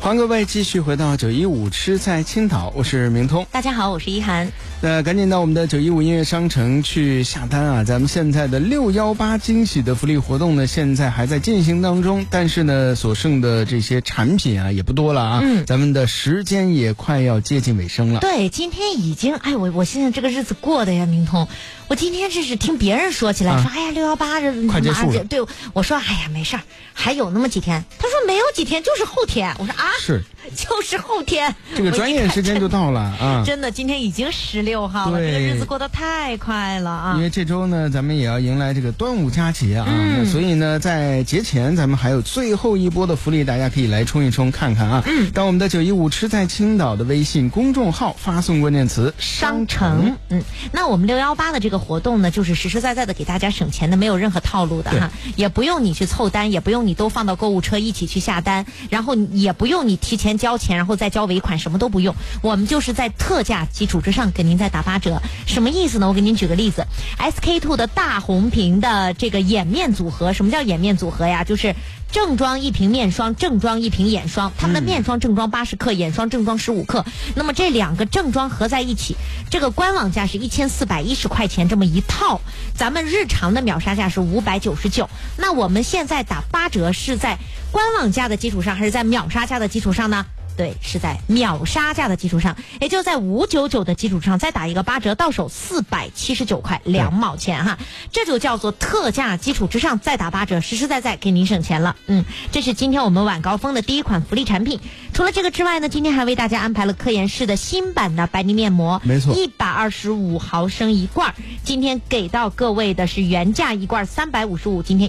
欢迎各位继续回到915吃在青岛，我是明通。 大家好，我是一涵。 那赶紧到我们的915音乐商城去下单啊！咱们现在的618惊喜的福利活动呢，现在还在进行当中，但是呢，所剩的这些产品啊也不多了啊。咱们的时间也快要接近尾声了。 对，今天已经我现在这个日子过的呀，明通。我今天是听别人说起来，说哎呀618这快结束了。 对，我说哎呀没事儿，还有那么几天。他说没有几天，就是后天。我说啊， 是， 就是后天。 这个转眼时间就到了啊！ 真的，今天已经16号了，这个日子过得太快了啊！ 因为这周呢，咱们也要迎来这个端午佳节啊，所以呢，在节前咱们还有最后一波的福利，大家可以来冲一冲看看啊。到我们的915吃在青岛的微信公众号发送关键词商城。 那我们618的这个活动呢，就是实实在在的给大家省钱的，没有任何套路的哈，也不用你去凑单，也不用你都放到购物车一起去下单，然后也不用你提前交钱，然后再交尾款，什么都不用，我们就是在特价基础之上给您再打8折。什么意思呢？我给您举个例子 ，SK2 的大红瓶的这个眼面组合，什么叫眼面组合呀？就是正装1瓶面霜，正装1瓶眼霜，他们的面霜正装80克，眼霜正装15克。那么这两个正装合在一起，这个官网价是1410块钱这么一套，咱们日常的秒杀价是599。那我们现在打8折是在官网价的基础上，还是在秒杀价的基础上呢？对，是在秒杀价的基础上，也就在599的基础上再打一个8折，到手479块2毛钱哈，这就叫做特价基础之上再打8折，实实在在给您省钱了。这是今天我们晚高峰的第一款福利产品。除了这个之外呢，今天还为大家安排了科颜氏的新版的白泥面膜， 没错 ，125毫升一罐，今天给到各位的是原价一罐355，今天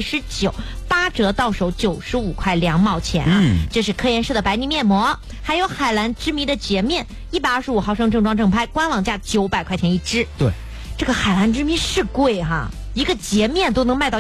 119，8折到手95块2毛钱啊。这是科颜氏的白泥面膜。还有海蓝之谜的洁面，125毫升正装正拍，官网价900块钱一支。 对， 这个海蓝之谜是贵哈，一个洁面都能卖到